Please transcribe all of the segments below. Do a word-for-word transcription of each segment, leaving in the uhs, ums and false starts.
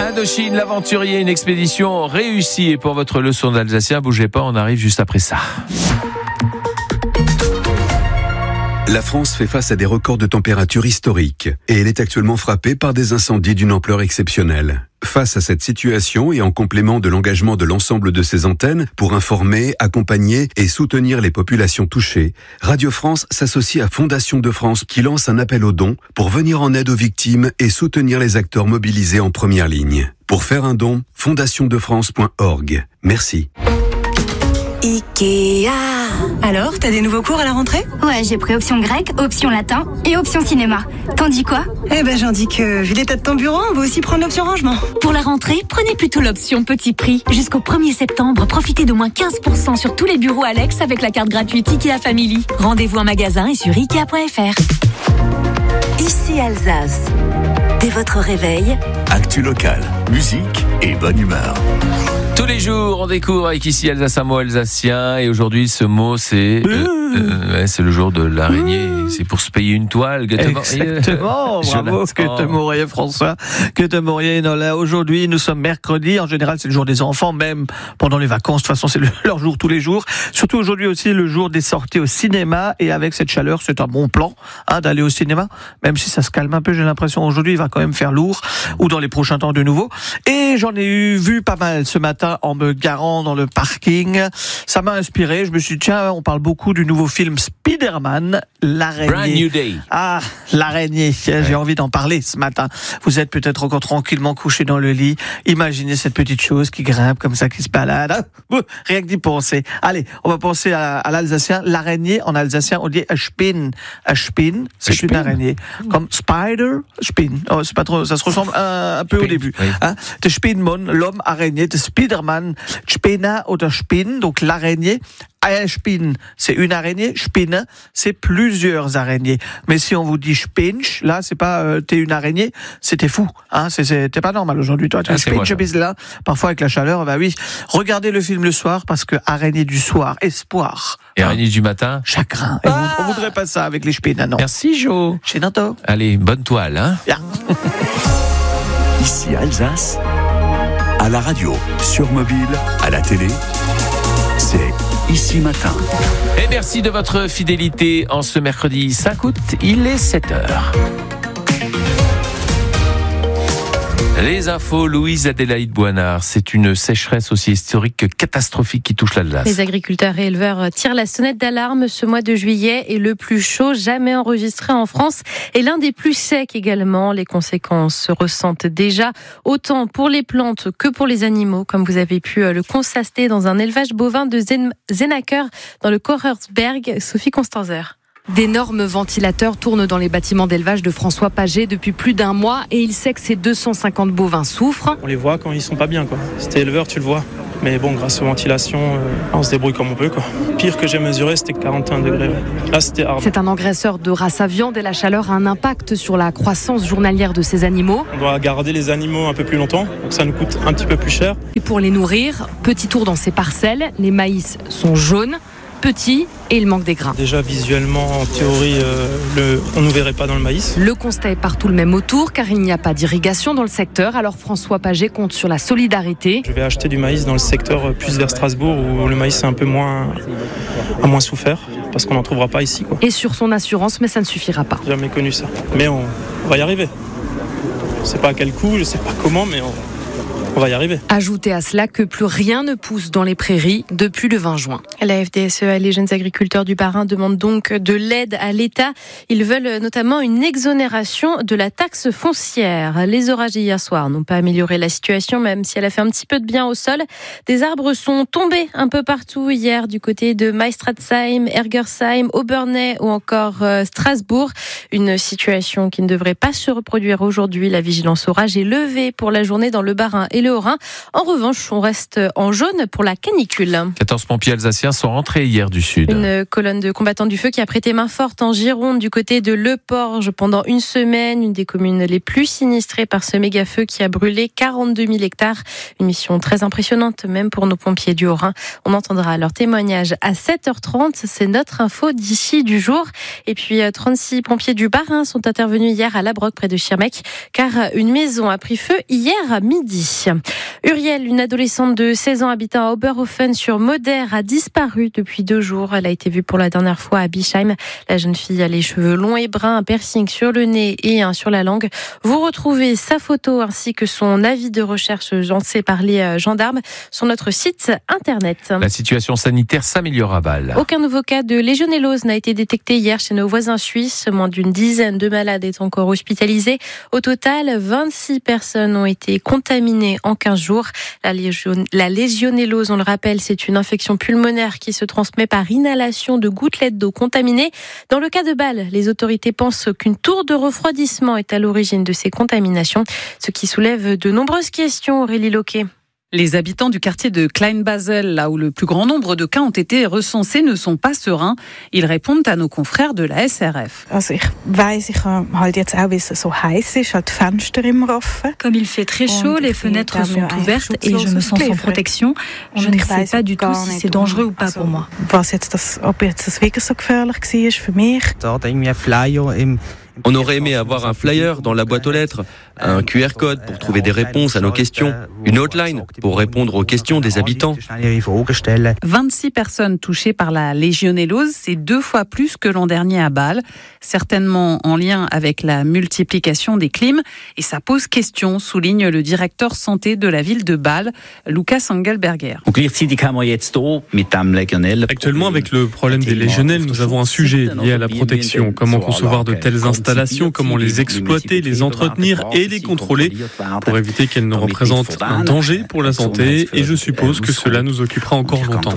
Indochine, l'aventurier, une expédition réussie. Et pour votre leçon d'alsacien, bougez pas, on arrive juste après ça. La France fait face à des records de température historiques et elle est actuellement frappée par des incendies d'une ampleur exceptionnelle. Face à cette situation et en complément de l'engagement de l'ensemble de ses antennes pour informer, accompagner et soutenir les populations touchées, Radio France s'associe à Fondation de France qui lance un appel aux dons pour venir en aide aux victimes et soutenir les acteurs mobilisés en première ligne. Pour faire un don, fondation de france point org. Merci. Ikea. Alors, t'as des nouveaux cours à la rentrée ? Ouais, j'ai pris option grec, option latin et option cinéma. T'en dis quoi ? Eh ben, j'en dis que, vu l'état de ton bureau, on va aussi prendre l'option rangement. Pour la rentrée, prenez plutôt l'option petit prix. Jusqu'au premier septembre, profitez d'au moins quinze pour cent sur tous les bureaux Alex avec la carte gratuite Ikea Family. Rendez-vous en magasin et sur ikea point f r. Ici Alsace. Dès votre réveil, actu local, musique et bonne humeur. Tous les jours, on découvre avec ici Alsace un mot alsacien. Et aujourd'hui, ce mot, c'est... Euh, euh, ouais, c'est le jour de l'araignée. C'est pour se payer une toile. Exactement. Bravo. Que te mouriez, François. Que te mouriez, Nola. Aujourd'hui, nous sommes mercredi. En général, c'est le jour des enfants, même pendant les vacances. De toute façon, c'est le, leur jour tous les jours. Surtout aujourd'hui aussi, le jour des sorties au cinéma. Et avec cette chaleur, c'est un bon plan hein, d'aller au cinéma. Même si ça se calme un peu, j'ai l'impression. Aujourd'hui, il va quand même faire lourd. Ou dans les prochains temps de nouveau. Et j'en ai eu, vu pas mal ce matin en me garant dans le parking. Ça m'a inspiré. Je me suis dit, tiens, on parle beaucoup du nouveau film Spider-Man, l'araignée. Brand New Day. Ah, l'araignée. J'ai ouais. envie d'en parler ce matin. Vous êtes peut-être encore tranquillement couché dans le lit. Imaginez cette petite chose qui grimpe comme ça, qui se balade. Ah, rien que d'y penser. Allez, on va penser à, à l'alsacien. L'araignée, en alsacien, on dit a Spin. A Spin, c'est a une araignée. Comme Spider, Spin. Oh, c'est pas trop, ça se ressemble un, un peu Spin, au début. Oui. Hein? De Spinmon, l'homme araignée. De Spiderman, Spinner oder Spin, donc l'araignée. Ein Spin, c'est une araignée. Spinne, c'est plusieurs araignées. Mais si on vous dit Spinch, là, c'est pas euh, t'es une araignée, c'était fou. Hein, c'est, c'est, t'es pas normal aujourd'hui, toi. Tu ah, Spinch, là. Parfois avec la chaleur, bah oui. Regardez le film le soir parce que araignée du soir, espoir. Et hein, araignée du matin, chagrin. Ah on, on voudrait pas ça avec les Spinnes, non. Merci, Jo. Chez Nanto. Allez, bonne toile, hein. Bien. Ici Alsace, à la radio, sur mobile, à la télé, c'est Ici Matin. Et merci de votre fidélité en ce mercredi cinq août, il est sept heures. Les infos, Louise Adélaïde Boinard. C'est une sécheresse aussi historique que catastrophique qui touche l'Alsace. Les agriculteurs et éleveurs tirent la sonnette d'alarme. Ce mois de juillet est le plus chaud jamais enregistré en France et l'un des plus secs également. Les conséquences se ressentent déjà autant pour les plantes que pour les animaux, comme vous avez pu le constater dans un élevage bovin de Zenacker dans le Kochersberg. Sophie Constanzer. D'énormes ventilateurs tournent dans les bâtiments d'élevage de François Paget depuis plus d'un mois et il sait que ces deux cent cinquante bovins souffrent. On les voit quand ils sont pas bien, quoi. Si t'es éleveur, tu le vois. Mais bon, grâce aux ventilations, euh, on se débrouille comme on peut, quoi. Pire que j'ai mesuré, c'était quarante et un degrés. Là, c'était hard. C'est un engraisseur de race à viande et la chaleur a un impact sur la croissance journalière de ces animaux. On doit garder les animaux un peu plus longtemps, donc ça nous coûte un petit peu plus cher. Et pour les nourrir, petit tour dans ces parcelles, les maïs sont jaunes, petits et il manque des grains. Déjà visuellement, en théorie, euh, le, on ne nous verrait pas dans le maïs. Le constat est partout le même autour car il n'y a pas d'irrigation dans le secteur. Alors François Paget compte sur la solidarité. Je vais acheter du maïs dans le secteur plus vers Strasbourg où le maïs est un peu moins, a moins souffert parce qu'on n'en trouvera pas ici, quoi. Et sur son assurance, mais ça ne suffira pas. J'ai jamais connu ça. Mais on, on va y arriver. Je ne sais pas à quel coût, je ne sais pas comment, mais on... On va y arriver. Ajoutez à cela que plus rien ne pousse dans les prairies depuis le vingt juin. La F D S E A et les jeunes agriculteurs du Bas-Rhin demandent donc de l'aide à l'État. Ils veulent notamment une exonération de la taxe foncière. Les orages d'hier soir n'ont pas amélioré la situation, même si elle a fait un petit peu de bien au sol. Des arbres sont tombés un peu partout hier du côté de Meistratzheim, Ergersheim, Obernai ou encore Strasbourg. Une situation qui ne devrait pas se reproduire aujourd'hui. La vigilance orage est levée pour la journée dans le Bas-Rhin et et le Haut-Rhin. En revanche, on reste en jaune pour la canicule. quatorze pompiers alsaciens sont rentrés hier du Sud. Une colonne de combattants du feu qui a prêté main forte en Gironde du côté de Le Porge pendant une semaine, une des communes les plus sinistrées par ce méga-feu qui a brûlé quarante-deux mille hectares. Une mission très impressionnante même pour nos pompiers du Haut-Rhin. On entendra leur témoignage à sept heures trente, c'est notre info d'ici du jour. Et puis trente-six pompiers du Bas-Rhin sont intervenus hier à Labroque près de Schirmeck car une maison a pris feu hier à midi. Uriel, une adolescente de seize ans habitant à Oberhofen sur Moder, a disparu depuis deux jours. Elle a été vue pour la dernière fois à Bischheim. La jeune fille a les cheveux longs et bruns, un piercing sur le nez et un sur la langue. Vous retrouvez sa photo ainsi que son avis de recherche lancé par les gendarmes sur notre site internet. La situation sanitaire s'améliore à Bâle. Aucun nouveau cas de légionellose n'a été détecté hier chez nos voisins suisses. Moins d'une dizaine de malades est encore hospitalisés. Au total, vingt-six personnes ont été contaminées en quinze jours. La, légion... La légionellose, on le rappelle, c'est une infection pulmonaire qui se transmet par inhalation de gouttelettes d'eau contaminées. Dans le cas de Bâle, les autorités pensent qu'une tour de refroidissement est à l'origine de ces contaminations, ce qui soulève de nombreuses questions, Aurélie Loquet. Les habitants du quartier de Klein-Basel, là où le plus grand nombre de cas ont été recensés, ne sont pas sereins. Ils répondent à nos confrères de la S R F. Comme il fait très chaud, les fenêtres sont ouvertes et je me sens sans protection. Je ne sais pas du tout si c'est dangereux ou pas pour moi. On aurait aimé avoir un flyer dans la boîte aux lettres, un Q R code pour trouver des réponses à nos questions, une hotline pour répondre aux questions des habitants. vingt-six personnes touchées par la légionellose, c'est deux fois plus que l'an dernier à Bâle, certainement en lien avec la multiplication des clims. Et ça pose question, souligne le directeur santé de la ville de Bâle, Lucas Engelberger. Actuellement, avec le problème des légionelles, nous avons un sujet lié à la protection. Comment concevoir de telles installations, comment les exploiter, les entretenir et les contrôler pour éviter qu'elles ne représentent un danger pour la santé, et je suppose que cela nous occupera encore longtemps.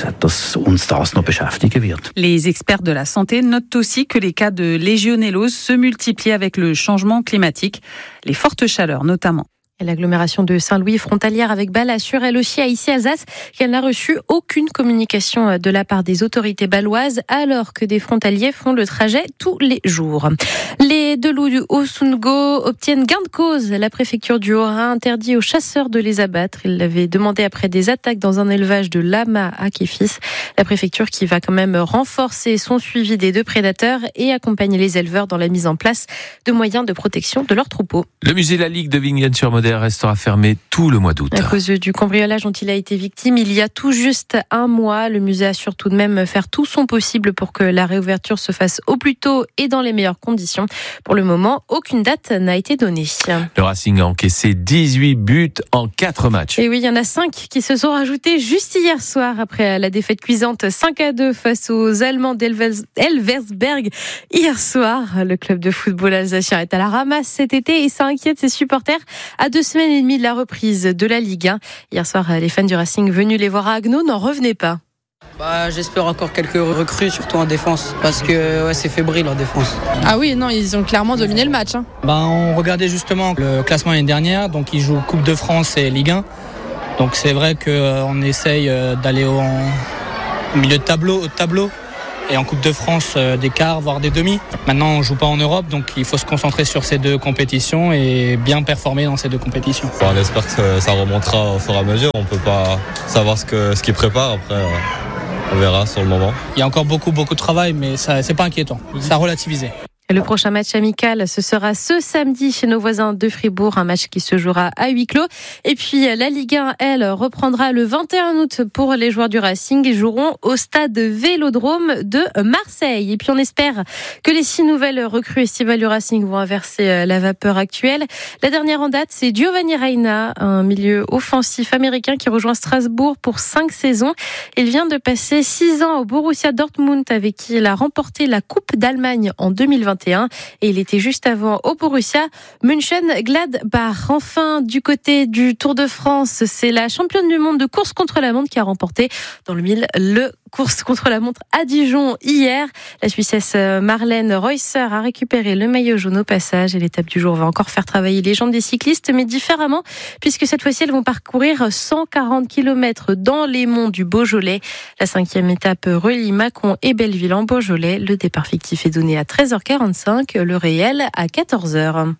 Les experts de la santé notent aussi que les cas de légionellose se multiplient avec le changement climatique, les fortes chaleurs notamment. Et l'agglomération de Saint-Louis, frontalière avec Bâle, assure elle aussi à Ici Alsace qu'elle n'a reçu aucune communication de la part des autorités bâloises, alors que des frontaliers font le trajet tous les jours. Les deux loups du Haut-Sundgau obtiennent gain de cause. La préfecture du Haut-Rhin interdit aux chasseurs de les abattre. Ils l'avaient demandé après des attaques dans un élevage de lamas à Kéfis. La préfecture qui va quand même renforcer son suivi des deux prédateurs et accompagner les éleveurs dans la mise en place de moyens de protection de leurs troupeaux. Le musée La Ligue de Vingennes-sur-Moder restera fermé tout le mois d'août. À cause du cambriolage dont il a été victime il y a tout juste un mois, le musée assure tout de même faire tout son possible pour que la réouverture se fasse au plus tôt et dans les meilleures conditions. Pour le moment, aucune date n'a été donnée. Le Racing a encaissé dix-huit buts en quatre matchs. Et oui, il y en a cinq qui se sont rajoutés juste hier soir après la défaite cuisante cinq à deux face aux Allemands d'Elversberg. Hier soir, le club de football alsacien est à la ramasse cet été et ça inquiète ses supporters à deux semaines et demie de la reprise de la Ligue un. Hier soir, les fans du Racing venus les voir à Haguenau n'en revenaient pas. Bah, j'espère encore quelques recrues, surtout en défense, parce que ouais, c'est fébrile en défense. Ah oui, non, ils ont clairement dominé le match. Hein. Bah, on regardait justement le classement l'année dernière, donc ils jouent Coupe de France et Ligue un. Donc c'est vrai qu'on essaye d'aller au, au milieu de tableau, au tableau. Et en Coupe de France, des quarts, voire des demi. Maintenant, on ne joue pas en Europe, donc il faut se concentrer sur ces deux compétitions et bien performer dans ces deux compétitions. On espère que ça remontera au fur et à mesure. On ne peut pas savoir ce, que, ce qu'ils préparent. Après, on verra sur le moment. Il y a encore beaucoup, beaucoup de travail, mais ce n'est pas inquiétant. Ça a relativisé. Le prochain match amical, ce sera ce samedi chez nos voisins de Fribourg, un match qui se jouera à huis clos. Et puis la Ligue un, elle, reprendra le vingt et un août pour les joueurs du Racing. Ils joueront au stade Vélodrome de Marseille. Et puis on espère que les six nouvelles recrues estivales du Racing vont inverser la vapeur actuelle. La dernière en date, c'est Giovanni Reina, un milieu offensif américain qui rejoint Strasbourg pour cinq saisons. Il vient de passer six ans au Borussia Dortmund avec qui il a remporté la Coupe d'Allemagne en deux mille vingt et un. Et il était juste avant au Borussia Mönchengladbach. Enfin, du côté du Tour de France, c'est la championne du monde de course contre la montre qui a remporté dans le mille le course contre la montre à Dijon hier. La Suissesse Marlène Reusser a récupéré le maillot jaune au passage et l'étape du jour va encore faire travailler les jambes des cyclistes, mais différemment, puisque cette fois-ci, elles vont parcourir cent quarante kilomètres dans les monts du Beaujolais. La cinquième étape relie Mâcon et Belleville en Beaujolais. Le départ fictif est donné à treize heures quarante-cinq, le réel à quatorze heures.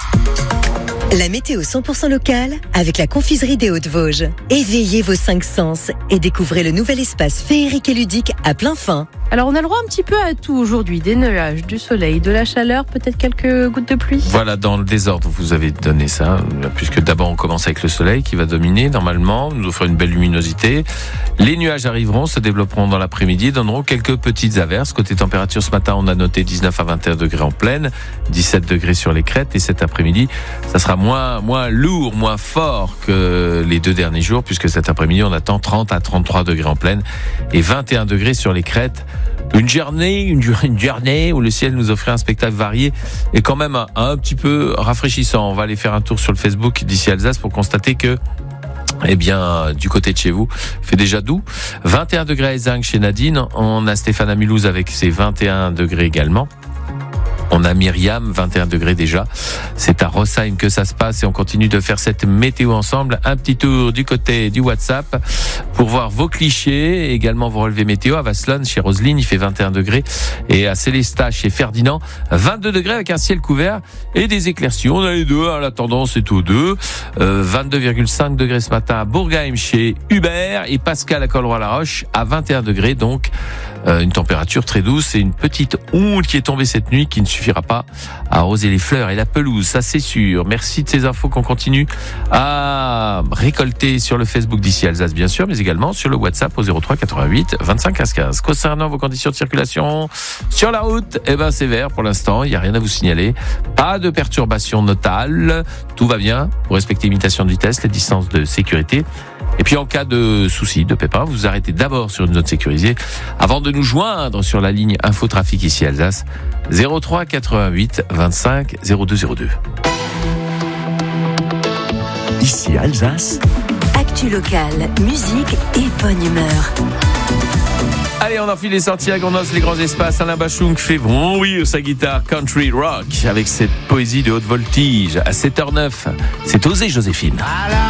La météo cent pour cent locale avec la confiserie des Hauts-de-Vosges. Éveillez vos cinq sens et découvrez le nouvel espace féerique et ludique à plein fin. Alors on a le droit un petit peu à tout aujourd'hui, des nuages, du soleil, de la chaleur, peut-être quelques gouttes de pluie. Voilà, dans le désordre, vous avez donné ça, puisque d'abord on commence avec le soleil qui va dominer normalement, nous offrir une belle luminosité. Les nuages arriveront, se développeront dans l'après-midi et donneront quelques petites averses. Côté température, ce matin on a noté dix-neuf à vingt et un degrés en plaine, dix-sept degrés sur les crêtes, et cet après-midi ça sera moins, moins lourd, moins fort que les deux derniers jours, puisque cet après-midi on attend trente à trente-trois degrés en plaine et vingt et un degrés sur les crêtes. Une journée, une, une journée où le ciel nous offrait un spectacle varié et quand même un, un petit peu rafraîchissant. On va aller faire un tour sur le Facebook d'ici Alsace pour constater que, eh bien, du côté de chez vous, il fait déjà doux. vingt et un degrés à Ezing chez Nadine. On a Stéphane à Mulhouse avec ses vingt et un degrés également. On a Myriam, vingt et un degrés déjà. C'est à Rossheim que ça se passe et on continue de faire cette météo ensemble. Un petit tour du côté du WhatsApp pour voir vos clichés et également vos relevés météo. À Vasselonne, chez Roselyne, il fait vingt et un degrés. Et à Célestat, chez Ferdinand, vingt-deux degrés avec un ciel couvert et des éclaircies. On a les deux, hein, la tendance est aux deux. Euh, vingt-deux virgule cinq degrés ce matin à Bourgheim, chez Hubert. Et Pascal à Colroy-la-Roche, à vingt et un degrés. Donc, euh, une température très douce et une petite onde qui est tombée cette nuit qui ne suffira pas à arroser les fleurs et la pelouse, ça c'est sûr. Merci de ces infos qu'on continue à récolter sur le Facebook d'ici Alsace bien sûr, mais également sur le WhatsApp au zéro trois quatre-vingt-huit vingt-cinq quinze quinze. Concernant vos conditions de circulation sur la route, eh ben c'est vert pour l'instant, il n'y a rien à vous signaler. Pas de perturbations notables, tout va bien. Vous respectez l'imitation de vitesse, les distances de sécurité. Et puis en cas de souci, de pépin, vous arrêtez d'abord sur une zone sécurisée avant de nous joindre sur la ligne Infotrafic ici Alsace zéro trois quatre-vingt-huit vingt-cinq zéro deux zéro deux. Ici Alsace. Actu locale, musique et bonne humeur. Allez, on enfile les sorties à Gournos, les grands espaces. Alain Bachung fait bruire sa guitare country rock avec cette poésie de haute voltige à sept heures zéro neuf. C'est osé, Joséphine.